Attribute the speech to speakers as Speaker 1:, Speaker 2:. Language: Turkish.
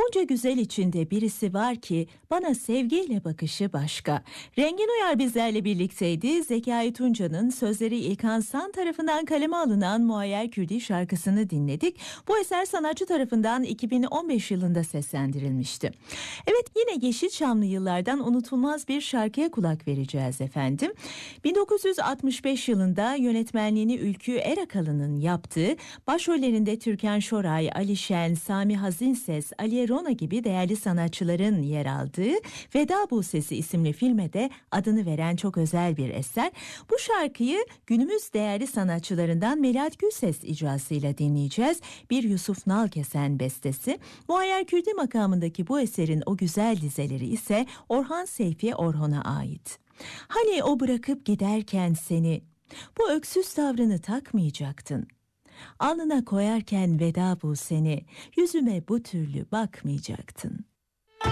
Speaker 1: Onca güzel içinde birisi var ki bana sevgiyle bakışı başka. Rengin Uyar bizlerle birlikteydi. Zekai Tunca'nın sözleri İlkan San tarafından kaleme alınan Muayyer Kürdi şarkısını dinledik. Bu eser sanatçı tarafından 2015 yılında seslendirilmişti. Evet, yine Yeşilçamlı yıllardan unutulmaz bir şarkıya kulak vereceğiz efendim. 1965 yılında yönetmenliğini Ülkü Erakalı'nın yaptığı, başrollerinde Türkan Şoray, Ali Şen, Sami Hazinses, Aliye Rona gibi değerli sanatçıların yer aldığı Veda Buse'si isimli filme de adını veren çok özel bir eser. Bu şarkıyı günümüz değerli sanatçılarından Melahat Gülses icrasıyla dinleyeceğiz. Bir Yusuf Nalkesen bestesi. Muayyer Kürdi makamındaki bu eserin o güzel dizeleri ise Orhan Seyfi Orhon'a ait. Hani o bırakıp giderken seni, bu öksüz tavrını takmayacaktın. Alnına koyarken veda bu seni, yüzüme bu türlü bakmayacaktın.